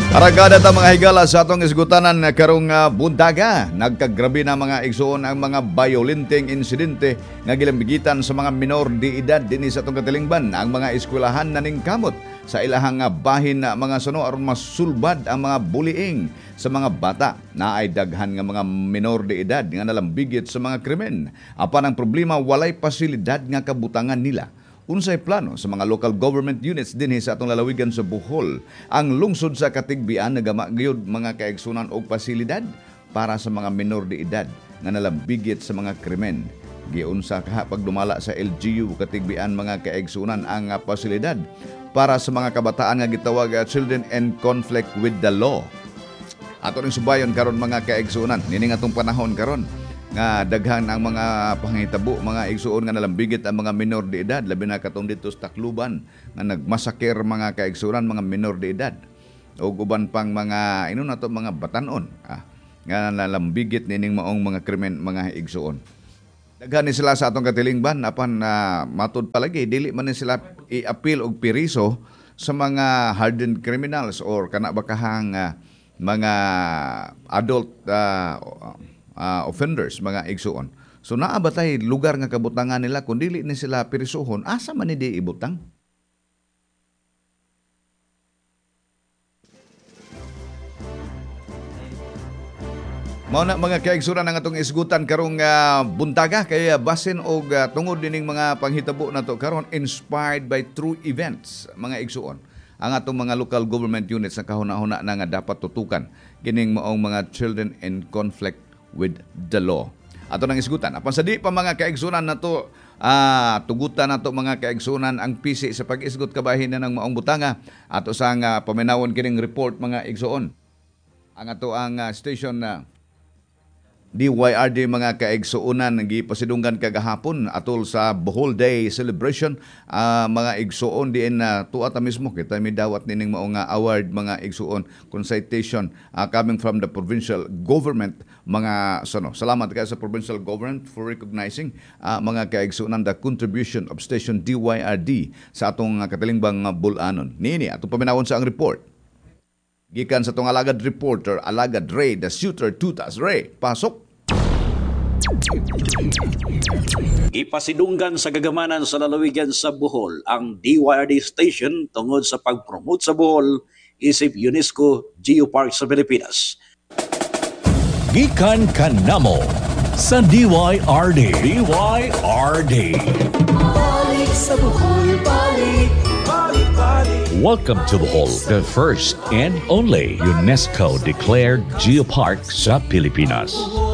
Aragada ta mga higala sa atong isgutanan karong bundaga. Nagkagrabe na mga igsuon ang mga violenteng insidente nga gilambigitan sa mga minor de edad dinhi sa atong katilingban. Ang mga eskwelahan naning kamot sa ilahang bahin na mga suno aron masulbad ang mga bullying sa mga bata. Naay daghan nga mga minor de edad nga nalambigit sa mga krimen. Apan ang problema walay pasilidad nga kabutangan nila. Unsay plano sa mga local government units dinhi sa atong lalawigan sa Bohol ang lungsod sa Katigbian nagama gyud mga kaigsunan og pasilidad para sa mga minor de edad nga nalambigit sa mga krimen. Giunsa kaha pagdumala sa LGU Katigbian mga kaigsunan ang pasilidad para sa mga kabataan nga gitawag Children in Conflict with the Law. Ato ning subayon karon mga kaigsunan nining atong panahon karon nga daghan ang mga panghitabo mga igsuon nga nalambigit ang mga minor de edad labi na katong dito sa Tacloban nga nagmasaker mga kaigsunan mga minor de edad ug uban pang mga ino na to mga batanon nga nalambigit nining maong mga krimen mga igsuon. Daghan ni sila sa atong katilingban apan matud palagi dili man ni sila i-appeal og piriso sa mga hardened criminals or kana bakahang mga adult offenders, mga igsuon. So naabatay lugar nga kabutangan nila kung dili ni sila pirisuhon, asa man ni di ibutang? Mao na mga kaigsunan ang atong isgutan karong buntaga kay basin og tungod dining mga panghitabo nato karon inspired by true events mga igsuon. Ang atong mga local government units na kahuna-huna na nga dapat tutukan kining maong mga children in conflict with the law. Ato nang isgutan. Apan sa di pa mga kaigsunan na to, tugutan na to mga kaigsunan ang pisi sa pag-isgot kabahin na ng maong butanga. Ato sang paminawon kining report mga igsuon. Ang ato ang station na DYRD mga kaigsuonan gipasidunggan kagahapon atol sa Bohol Day celebration mga igsuon diin na tuata mismo kita may dawat nining mao nga award mga igsuon citation coming from the provincial government mga sono. Salamat kayo sa provincial government for recognizing mga kaigsuonan the contribution of station DYRD sa atong katilingbang bulanon. Nini atong paminawon sa ang report. Gikan sa tong alagad reporter, alagad Ray, the shooter Tutas. Ray, pasok. Ipasidunggan sa gagamanan sa lalawigan sa Bohol ang DYRD station tungod sa pag-promote sa Bohol isip UNESCO Geopark sa Pilipinas. Gikan kanamo sa DYRD. Balik sa Bohol, balik. Welcome to Bohol, the first and only UNESCO-declared geopark sa Pilipinas.